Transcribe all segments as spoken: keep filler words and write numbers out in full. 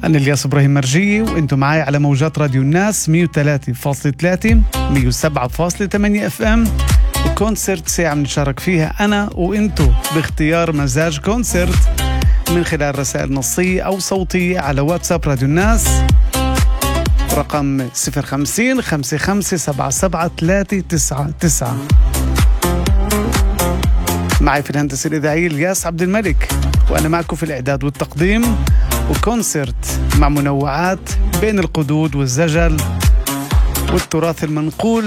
أنا الياس إبراهيم مرجية وإنتم معي على موجات راديو الناس مية وثلاثة فاصلة ثلاثة مية وسبعة فاصلة ثمانية اف ام. وكونسرت ساعة بنشارك فيها أنا وإنتم باختيار مزاج كونسرت من خلال رسائل نصية أو صوتية على واتساب راديو الناس رقم صفر خمسين خمسة خمسة سبعة سبعة ثلاثة تسعة تسعة. معي في الهندسة الإذاعية الياس عبد الملك، وأنا معكم في الإعداد والتقديم. وكونسرت مع منوعات بين القدود والزجل والتراث المنقول،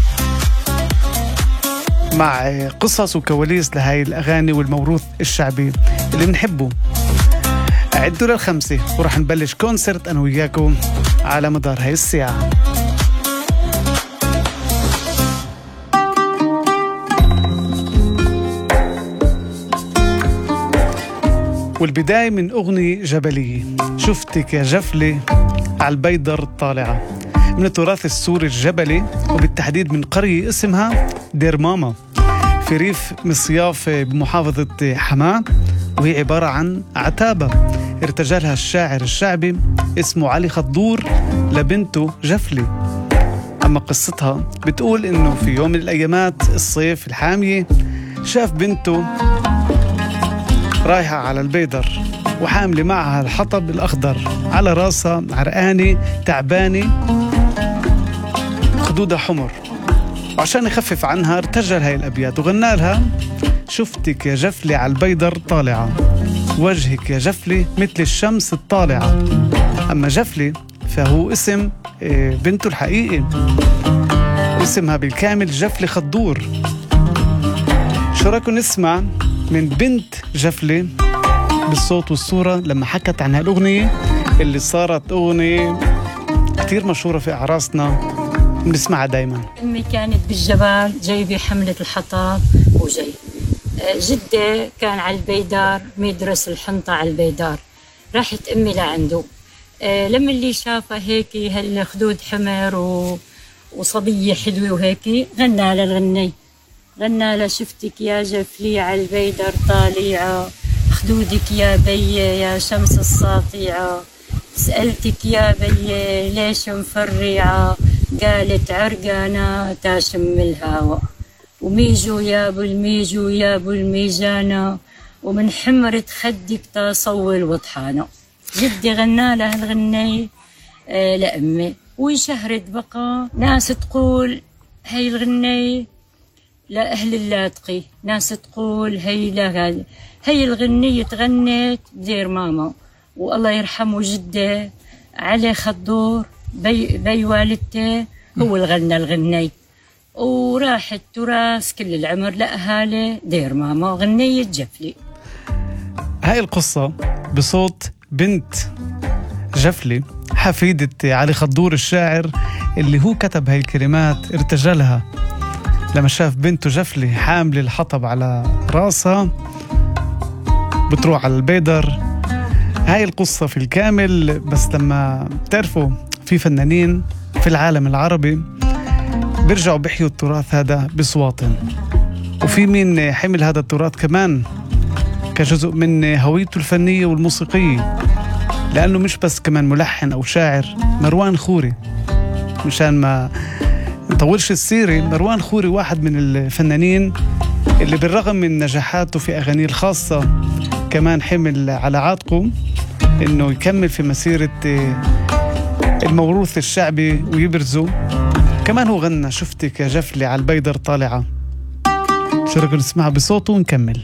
مع قصص وكواليس لهاي الأغاني والموروث الشعبي اللي بنحبه. أعدوا للخمسة ورح نبلش كونسرت أنا وياكم على مدار هاي الساعة. والبداية من أغنية جبلية، شفتك يا جفلة على البيدر الطالعة، من التراث السوري الجبلي، وبالتحديد من قرية اسمها دير ماما في ريف مصياف بمحافظة حماة، وهي عبارة عن عتابة ارتجلها الشاعر الشعبي اسمه علي خضور لبنته جفلة. أما قصتها بتقول إنه في يوم من الأيامات الصيف الحامية شاف بنته رايحة على البيدر وحاملة معها الحطب الأخضر على راسها، عرقانة تعبانة خدودها حمر، وعشان يخفف عنها ارتجل هاي الأبيات وغنى لها: شفتك يا جفلة على البيدر طالعة، وجهك يا جفلة مثل الشمس الطالعة. أما جفلة فهو اسم بنته الحقيقي، اسمها بالكامل جفلة خضور. شو رأيكم نسمع من بنت جفلة بالصوت والصورة لما حكت عن هالأغنية اللي صارت أغنية كتير مشهورة في أعراسنا بنسمعها دايما. أمي كانت بالجبال جايبة حملة الحطب وجاي، جدة كان على البيدار مدرس الحنطة على البيدار، راحت أمي لعنده. لما اللي شافها هيك هالخدود حمر و... وصبية حلوة وهيك غنى لها الغني، غنى لها: شفتك يا جفلي على البيدر طالعة، خدودك يا بي يا شمس الساطعة، سألتك يا بي ليش مفرعة، قالت عرقانة تاشم الهوا، وميجو يا ابو الميجو يا ابو الميجانة، ومن حمرة خدك تصول وطحانة. جدي غنى لها الغني آه لأمي، وشهرت بقى ناس تقول هاي الغني لأهل اللاذقي، ناس تقول هي لا هي الغنية تغنت بدير ماما. والله يرحمه جده علي خضور بي, بي والدته هو الغنى الغني، وراح التراث كل العمر لأهالي دير ماما غنية جفلي. هاي القصة بصوت بنت جفلي حفيدة علي خضور الشاعر اللي هو كتب هاي الكلمات، ارتجلها لما شاف بنته جفلة حاملة الحطب على راسها بتروح على البيدر. هاي القصة في الكامل، بس لما بتعرفوا في فنانين في العالم العربي بيرجعوا بيحيوا التراث هذا بصواتهم، وفي مين حمل هذا التراث كمان كجزء من هويته الفنية والموسيقية، لأنه مش بس كمان ملحن أو شاعر. مروان خوري، مشان ما نطولش السيرة، مروان خوري واحد من الفنانين اللي بالرغم من نجاحاته في أغانيه الخاصة كمان حمل على عاتقه إنه يكمل في مسيرة الموروث الشعبي ويبرزه. كمان هو غنى شفتك يا جفلة على البيدر طالعة. شو رأيكم نسمعها بصوته ونكمل؟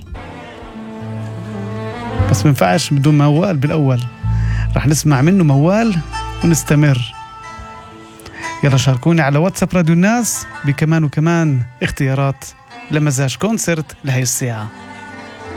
بس منفعش بدون موال بالأول، رح نسمع منه موال ونستمر. يلا شاركوني على واتساب راديو الناس بكمان وكمان اختيارات لمزاج كونسرت لهي الساعة.